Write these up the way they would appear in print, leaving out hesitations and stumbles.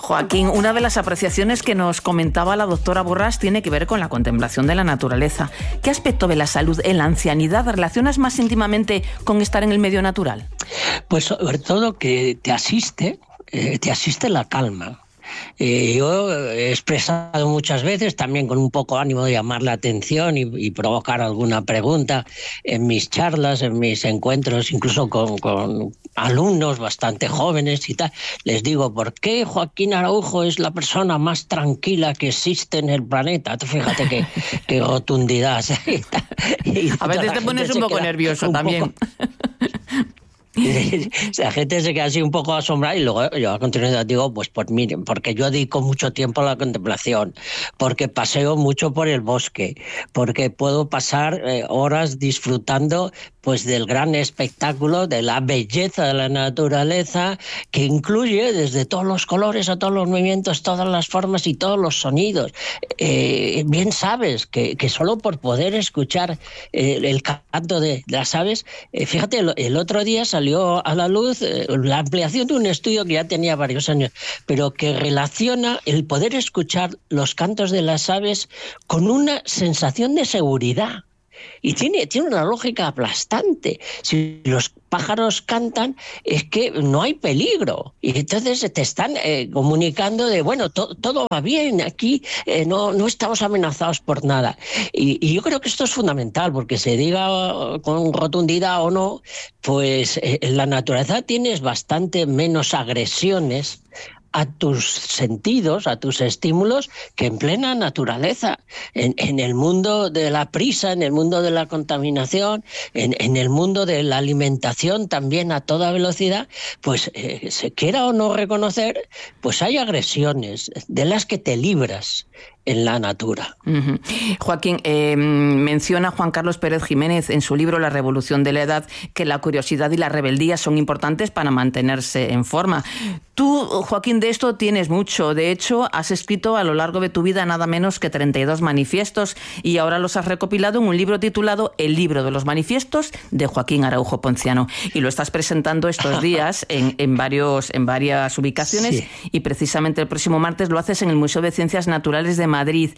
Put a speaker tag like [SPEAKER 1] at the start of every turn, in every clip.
[SPEAKER 1] Joaquín, una de las apreciaciones que nos comentaba la doctora Borrás tiene que ver con la contemplación de la naturaleza. ¿Qué aspecto de la salud en la ancianidad relacionas más íntimamente con estar en el medio natural?
[SPEAKER 2] Pues sobre todo que te asiste la calma. Yo he expresado muchas veces, también con un poco ánimo de llamar la atención y provocar alguna pregunta en mis charlas, en mis encuentros, incluso con alumnos bastante jóvenes y tal. Les digo, ¿por qué Joaquín Araujo es la persona más tranquila que existe en el planeta? Tú fíjate qué rotundidad.
[SPEAKER 1] A veces te pones un poco nervioso también.
[SPEAKER 2] La gente se queda así un poco asombrada y luego yo a continuación digo, pues miren, porque yo dedico mucho tiempo a la contemplación, porque paseo mucho por el bosque, porque puedo pasar horas disfrutando pues del gran espectáculo, de la belleza de la naturaleza, que incluye desde todos los colores a todos los movimientos, todas las formas y todos los sonidos. Bien sabes que solo por poder escuchar el canto de las aves, fíjate, el otro día salió a la luz la ampliación de un estudio que ya tenía varios años, pero que relaciona el poder escuchar los cantos de las aves con una sensación de seguridad. Y tiene una lógica aplastante. Si los pájaros cantan, es que no hay peligro. Y entonces te están comunicando de, bueno, todo va bien, aquí no estamos amenazados por nada. Y yo creo que esto es fundamental, porque se diga con rotundidad o no, pues en la naturaleza tienes bastante menos agresiones a tus sentidos, a tus estímulos, que en plena naturaleza, en el mundo de la prisa, en el mundo de la contaminación, en el mundo de la alimentación también a toda velocidad, pues se quiera o no reconocer, pues hay agresiones de las que te libras en la natura.
[SPEAKER 1] Uh-huh. Joaquín, menciona Juan Carlos Pérez Jiménez en su libro La revolución de la edad que la curiosidad y la rebeldía son importantes para mantenerse en forma. Tú, Joaquín, de esto tienes mucho. De hecho, has escrito a lo largo de tu vida nada menos que 32 manifiestos y ahora los has recopilado en un libro titulado El libro de los manifiestos de Joaquín Araujo Ponciano. Y lo estás presentando estos días en varias ubicaciones, sí. Y precisamente el próximo martes lo haces en el Museo de Ciencias Naturales de Madrid.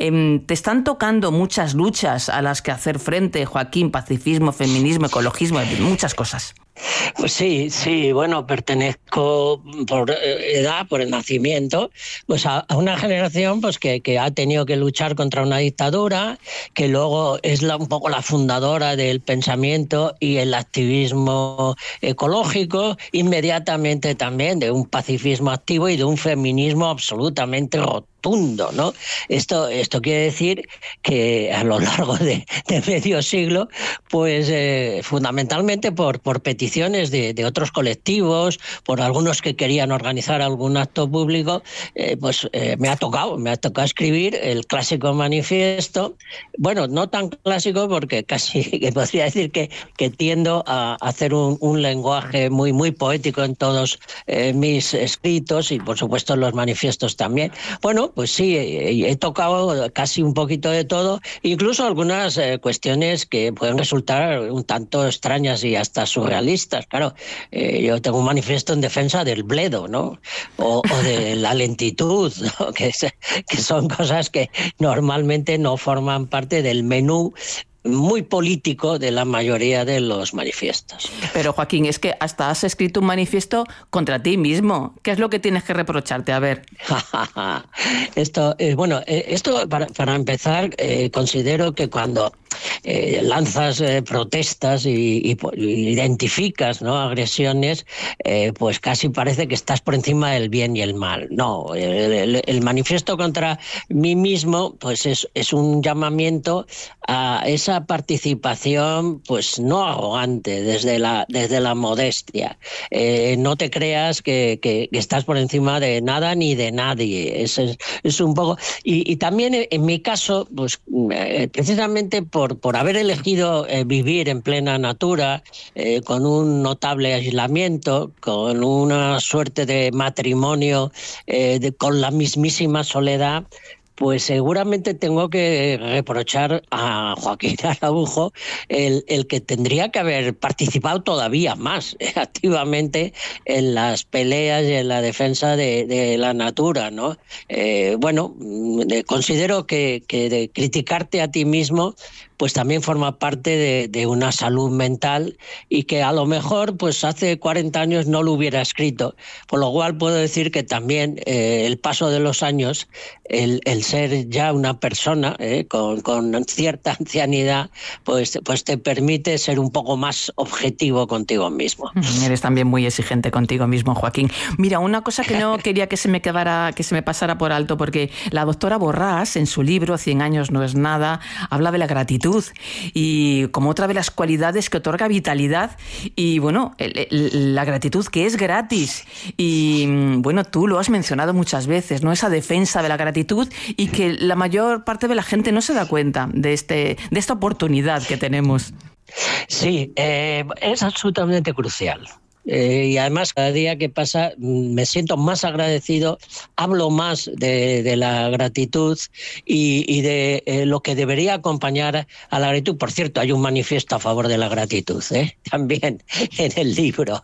[SPEAKER 1] Te están tocando muchas luchas a las que hacer frente, Joaquín: pacifismo, feminismo, ecologismo, muchas cosas.
[SPEAKER 2] Pues sí, bueno, pertenezco por edad, por el nacimiento, pues a una generación pues que ha tenido que luchar contra una dictadura, que luego es un poco la fundadora del pensamiento y el activismo ecológico, inmediatamente también de un pacifismo activo y de un feminismo absolutamente rotundo, ¿no? Esto quiere decir que a lo largo de medio siglo, pues fundamentalmente por peticiones de otros colectivos, por algunos que querían organizar algún acto público, pues me ha tocado escribir el clásico manifiesto. Bueno, no tan clásico porque casi que podría decir que tiendo a hacer un lenguaje muy, muy poético en todos mis escritos y por supuesto en los manifiestos también. Bueno, pues sí, he tocado casi un poquito de todo, incluso algunas cuestiones que pueden resultar un tanto extrañas y hasta surrealistas. Claro, yo tengo un manifiesto en defensa del bledo, ¿no? O de la lentitud, ¿no? Que son cosas que normalmente no forman parte del menú muy político de la mayoría de los manifiestos.
[SPEAKER 1] Pero Joaquín, es que hasta has escrito un manifiesto contra ti mismo. ¿Qué es lo que tienes que reprocharte? A ver.
[SPEAKER 2] Esto para empezar, considero que cuando lanzas protestas y identificas, ¿no?, agresiones, pues casi parece que estás por encima del bien y el mal. No, el manifiesto contra mí mismo pues es un llamamiento a esa participación pues no arrogante, desde la modestia. No te creas que estás por encima de nada ni de nadie. Es un poco... Y también en mi caso, pues precisamente por haber elegido vivir en plena natura, con un notable aislamiento, con una suerte de matrimonio con la mismísima soledad, pues seguramente tengo que reprochar a Joaquín Araujo el que tendría que haber participado todavía más activamente en las peleas y en la defensa de la natura, ¿no? Considero que de criticarte a ti mismo pues también forma parte de una salud mental, y que a lo mejor pues hace 40 años no lo hubiera escrito, por lo cual puedo decir que también el paso de los años, el ser ya una persona con cierta ancianidad, pues te permite ser un poco más objetivo contigo mismo.
[SPEAKER 1] Eres también muy exigente contigo mismo, Joaquín. Mira, una cosa que no quería que se me pasara por alto, porque la doctora Borràs, en su libro 100 años no es nada, habla de la gratitud y como otra de las cualidades que otorga vitalidad, y bueno, la gratitud que es gratis, y bueno, tú lo has mencionado muchas veces, ¿no? Esa defensa de la gratitud, y que la mayor parte de la gente no se da cuenta de esta oportunidad que tenemos.
[SPEAKER 2] Sí, es absolutamente crucial. Y además cada día que pasa me siento más agradecido, hablo más de la gratitud y de lo que debería acompañar a la gratitud. Por cierto, hay un manifiesto a favor de la gratitud, también en el libro.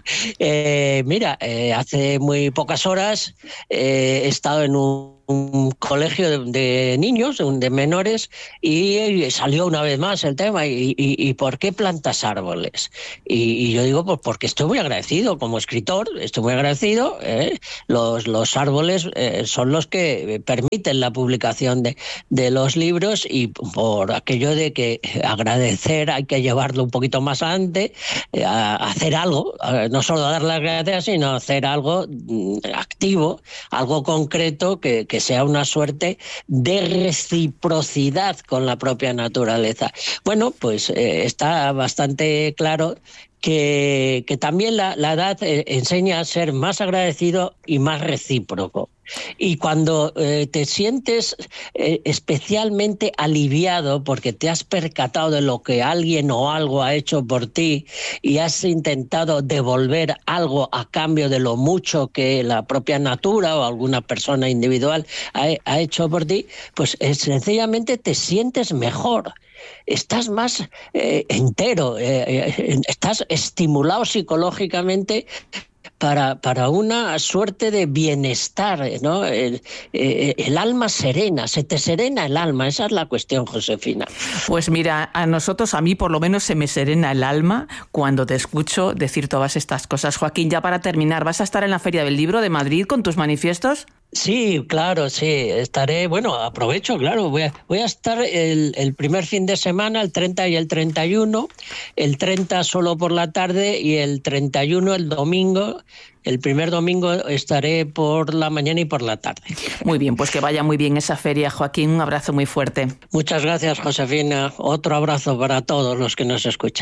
[SPEAKER 2] Hace muy pocas horas he estado en un colegio de niños, de menores, y salió una vez más el tema, y ¿por qué plantas árboles? Y yo digo, pues porque estoy muy agradecido, como escritor, estoy muy agradecido. Los árboles son los que permiten la publicación de los libros, y por aquello de que agradecer hay que llevarlo un poquito más adelante, a hacer algo, no solo dar las gracias, sino hacer algo activo, algo concreto que sea una suerte de reciprocidad con la propia naturaleza. Bueno, pues está bastante claro que también la edad enseña a ser más agradecido y más recíproco. Y cuando te sientes especialmente aliviado porque te has percatado de lo que alguien o algo ha hecho por ti, y has intentado devolver algo a cambio de lo mucho que la propia natura o alguna persona individual ha hecho por ti, pues sencillamente te sientes mejor. Estás más entero, estás estimulado psicológicamente para una suerte de bienestar, ¿no? El alma serena, se te serena el alma, esa es la cuestión, Josefina.
[SPEAKER 1] Pues mira, a mí por lo menos se me serena el alma cuando te escucho decir todas estas cosas. Joaquín, ya para terminar, ¿vas a estar en la Feria del Libro de Madrid con tus manifiestos?
[SPEAKER 2] Sí, claro, sí, estaré, aprovecho, claro, voy a estar el primer fin de semana, el 30 y el 31, el 30 solo por la tarde y el 31 el domingo. El primer domingo estaré por la mañana y por la tarde.
[SPEAKER 1] Muy bien, pues que vaya muy bien esa feria, Joaquín, un abrazo muy fuerte.
[SPEAKER 2] Muchas gracias, Josefina, otro abrazo para todos los que nos escuchan.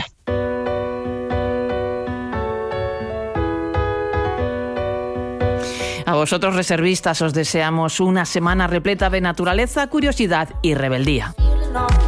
[SPEAKER 1] A vosotros, reservistas, os deseamos una semana repleta de naturaleza, curiosidad y rebeldía.